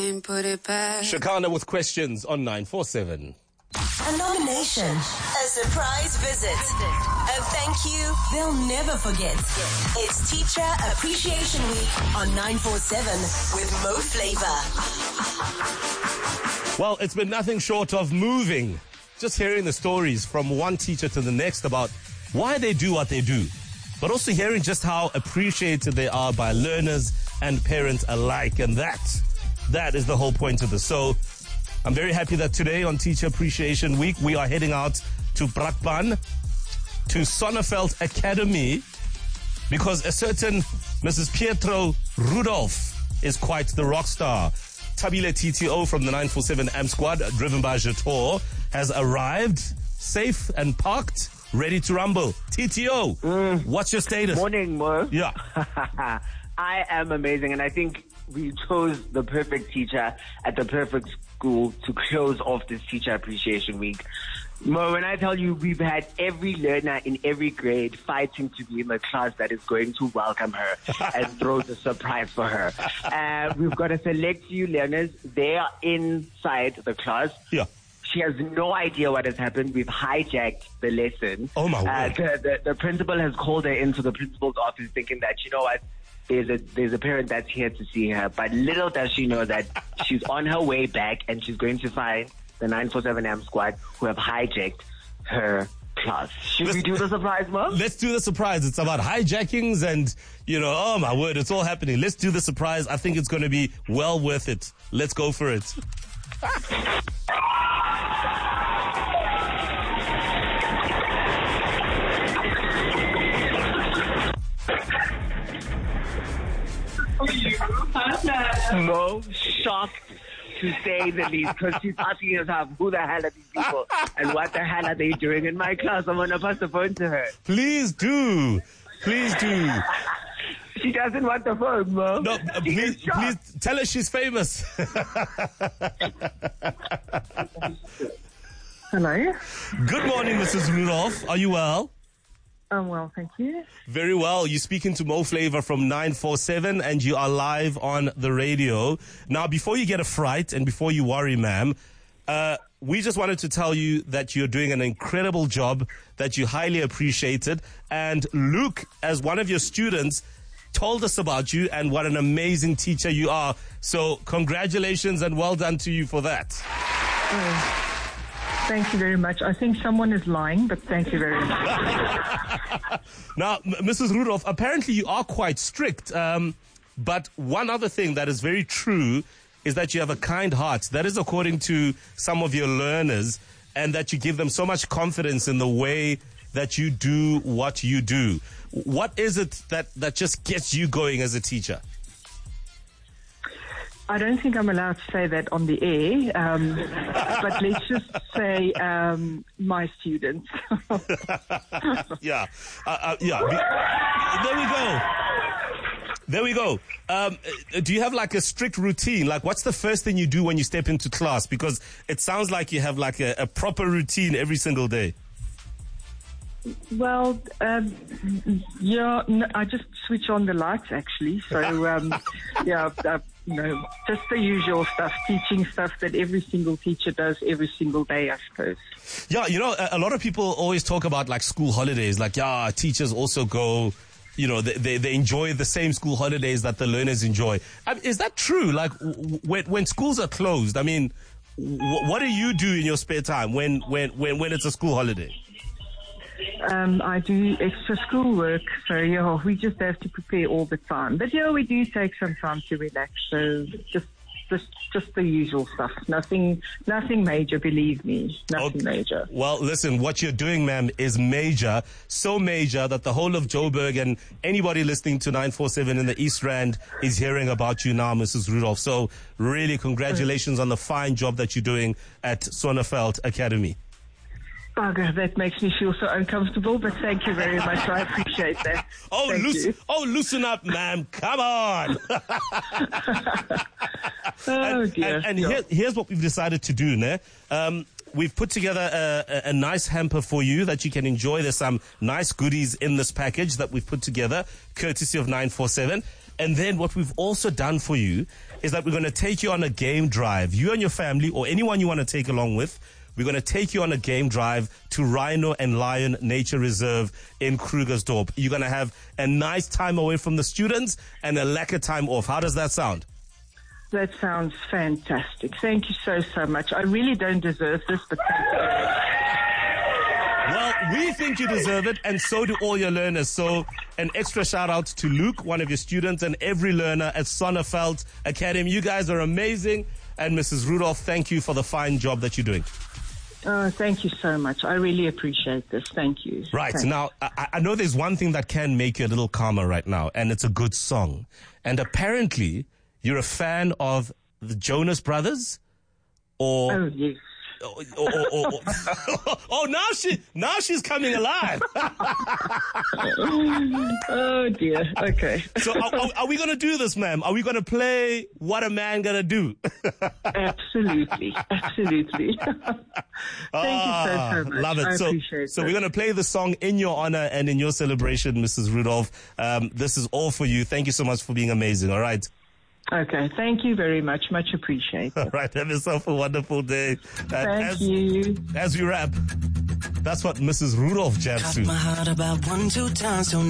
Shakana with questions on 947. A nomination, a surprise visit, a thank you they'll never forget. It's Teacher Appreciation Week on 947 with Mo Flava. Well, it's been nothing short of moving. Just hearing the stories from one teacher to the next about why they do what they do, but also hearing just how appreciated they are by learners and parents alike. And that is the whole point of this. So I'm very happy that today on Teacher Appreciation Week, we are heading out to Brakpan, to Sonneveld Academy, because a certain Mrs. Pietro Rudolph is quite the rock star. Tabile TTO from the 947 AM squad, driven by Jator, has arrived, safe and parked, ready to rumble. TTO, what's your status? Morning, Mo. Yeah. I am amazing, and I think we chose the perfect teacher at the perfect school to close off this Teacher Appreciation Week. Mo, when I tell you we've had every learner in every grade fighting to be in the class that is going to welcome her and throw the surprise for her. We've got a select few learners. They are inside the class. Yeah. She has no idea what has happened. We've hijacked the lesson. Oh, my word. The principal has called her into the principal's office thinking that, you know what, there's a parent that's here to see her. But little does she know that she's on her way back and she's going to find the 947 AM squad who have hijacked her class. Should we do the surprise, Mo? Let's do the surprise. It's about hijackings and, oh my word, it's all happening. Let's do the surprise. I think it's going to be well worth it. Let's go for it. Mo, shocked to say the least, because she's asking herself, who the hell are these people and what the hell are they doing in my class? I'm going to pass the phone to her. Please do. Please do. She doesn't want the phone, Mo. No, please tell her she's famous. Hello. Good morning, Mrs. Rudolph. Are you well? I'm well, thank you. Very well. You're speaking to Mo Flava from 947 and you are live on the radio. Now, before you get a fright and before you worry, ma'am, we just wanted to tell you that you're doing an incredible job, that you highly appreciate it. And Luke, as one of your students, told us about you and what an amazing teacher you are. So congratulations and well done to you for that. Thank you very much. I think someone is lying, but thank you very much. Now, Mrs. Rudolph, apparently you are quite strict. But one other thing that is very true is that you have a kind heart. That is according to some of your learners, and that you give them so much confidence in the way that you do what you do. What is it that just gets you going as a teacher? I don't think I'm allowed to say that on the air, but let's just say my students. Yeah. There we go. Do you have like a strict routine? Like, what's the first thing you do when you step into class? Because it sounds like you have like a proper routine every single day. Well, I just switch on the lights actually. So, just the usual stuff, teaching stuff that every single teacher does every single day, I suppose. Yeah, a lot of people always talk about like school holidays. Like, teachers also go, they enjoy the same school holidays that the learners enjoy. Is that true? Like, when schools are closed, I mean, what do you do in your spare time when it's a school holiday? I do extra schoolwork, so we just have to prepare all the time. But we do take some time to relax. So just the usual stuff. Nothing major, believe me. Nothing major. Well, listen, what you're doing, ma'am, is major. So major that the whole of Joburg and anybody listening to 947 in the East Rand is hearing about you now, Mrs. Rudolph. So really, congratulations on the fine job that you're doing at Sonneveld Academy. Bugger, that makes me feel so uncomfortable, but thank you very much. I appreciate that. Loosen up, ma'am. Come on. Dear. And here's what we've decided to do, ne? We've put together a nice hamper for you that you can enjoy. There's some nice goodies in this package that we've put together, courtesy of 947. And then what we've also done for you is that we're going to take you on a game drive. You and your family or anyone you want to take along with, we're going to take you on a game drive to Rhino and Lion Nature Reserve in Krugersdorp. You're going to have a nice time away from the students and a lekker time off. How does that sound? That sounds fantastic. Thank you so much. I really don't deserve this, but thank you. Well, we think you deserve it, and so do all your learners. So an extra shout out to Luke, one of your students, and every learner at Sonneveld Academy. You guys are amazing. And Mrs. Rudolph, thank you for the fine job that you're doing. Oh, thank you so much. I really appreciate this. Thank you. Right. Thanks. Now, I know there's one thing that can make you a little calmer right now, and it's a good song. And apparently, you're a fan of the Jonas Brothers? Or... Oh, yes. Oh, now she's coming alive. Oh dear. Okay. So are we going to do this, ma'am? Are we going to play What a Man Gonna Do? Absolutely. Thank you so much. Love it. I appreciate so it. we're going to play the song in your honor and in your celebration, Mrs. Rudolph. This is all for you. Thank you so much for being amazing. All right. Okay, thank you very much. Much appreciated. All right, have yourself a wonderful day. Thank you. As we wrap, that's what Mrs. Rudolph jams to. My heart about 1-2 times.